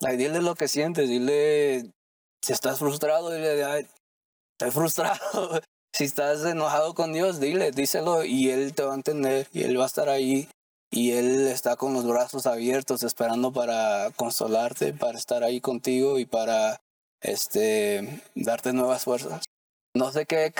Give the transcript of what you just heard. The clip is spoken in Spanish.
Ay, dile lo que sientes, dile, si estás frustrado, dile, ay, estoy frustrado. Si estás enojado con Dios, díselo y Él te va a entender y Él va a estar ahí y Él está con los brazos abiertos esperando para consolarte, para estar ahí contigo y para darte nuevas fuerzas. No sé qué